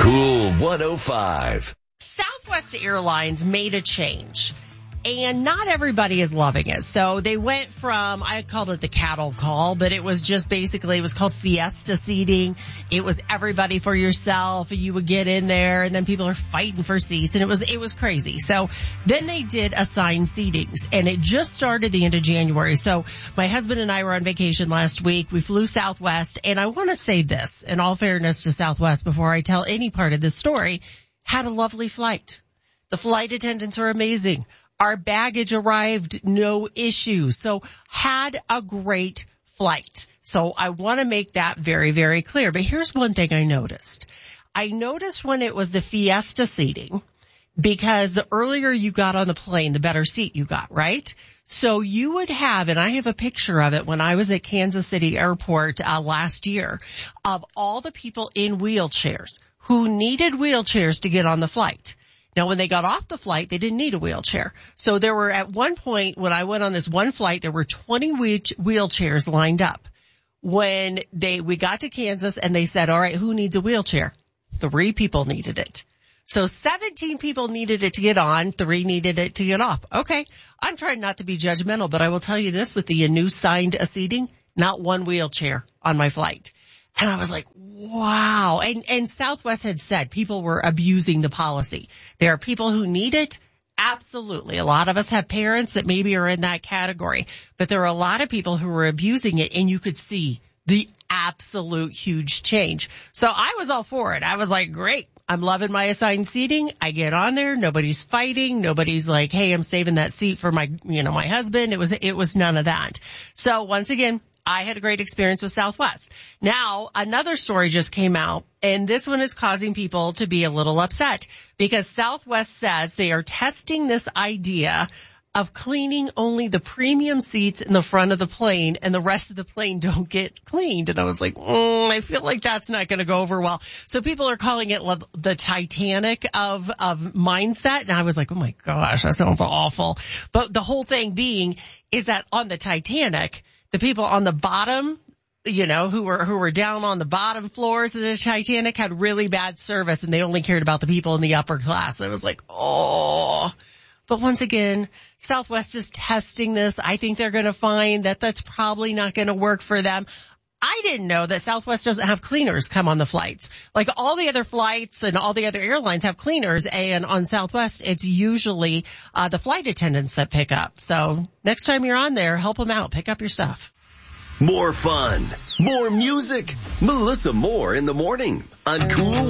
Cool 105. Southwest Airlines made a change, and not everybody is loving it. So they went from, I called it the cattle call, but it was just basically, it was called Fiesta seating. It was everybody for yourself. You would get in there, and then people are fighting for seats, and it was crazy. So then they did assigned seatings, and it just started the end of January. So my husband and I were on vacation last week. We flew Southwest, and I want to say this, in all fairness to Southwest, before I tell any part of this story, had a lovely flight. The flight attendants are amazing. Our baggage arrived, no issue. So had a great flight. So I want to make that very, very clear. But here's one thing I noticed. I noticed when it was the Fiesta seating, because the earlier you got on the plane, the better seat you got, right? So you would have, and I have a picture of it when I was at Kansas City Airport last year, of all the people in wheelchairs who needed wheelchairs to get on the flight. Now, when they got off the flight, they didn't need a wheelchair. So there were, at one point, when I went on this one flight, there were 20 wheelchairs lined up. When we got to Kansas and they said, all right, who needs a wheelchair? 3 people needed it. So 17 people needed it to get on, 3 needed it to get off. Okay, I'm trying not to be judgmental, but I will tell you this, with the new signed seating, not one wheelchair on my flight. And I was like, wow. And Southwest had said people were abusing the policy. There are people who need it. Absolutely. A lot of us have parents that maybe are in that category, but there are a lot of people who are abusing it, and you could see the absolute huge change. So I was all for it. I was like, great. I'm loving my assigned seating. I get on there. Nobody's fighting. Nobody's like, hey, I'm saving that seat for my husband. It was none of that. So once again, I had a great experience with Southwest. Now, another story just came out, and this one is causing people to be a little upset because Southwest says they are testing this idea of cleaning only the premium seats in the front of the plane, and the rest of the plane don't get cleaned. And I was like, I feel like that's not going to go over well. So people are calling it the Titanic of mindset. And I was like, oh my gosh, that sounds awful. But the whole thing being is that on the Titanic, the people on the bottom, who were down on the bottom floors of the Titanic had really bad service, and they only cared about the people in the upper class. I was like, oh. But once again, Southwest is testing this. I think they're going to find that that's probably not going to work for them. I didn't know that Southwest doesn't have cleaners come on the flights. Like all the other flights and all the other airlines have cleaners, and on Southwest, it's usually the flight attendants that pick up. So next time you're on there, help them out. Pick up your stuff. More fun, more music. Melissa Moore in the morning on Cool